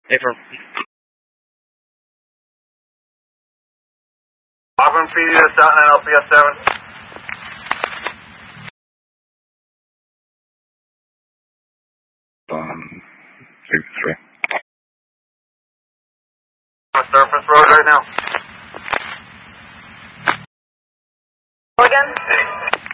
Affirm. Auburn PDS out 9 LPS 7. On 63. On surface road right now.